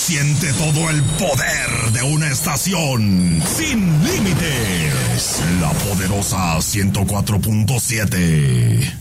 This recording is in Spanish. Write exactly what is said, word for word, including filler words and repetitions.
Siente todo el poder de una estación sin límites. La poderosa ciento cuatro punto siete.